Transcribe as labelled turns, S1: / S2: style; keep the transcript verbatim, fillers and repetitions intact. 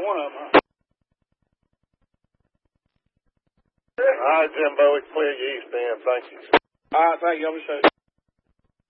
S1: one of them, huh?
S2: All right, Jimbo, we can clear you east end. Thank you.
S1: All right, thank you. I'll be safe.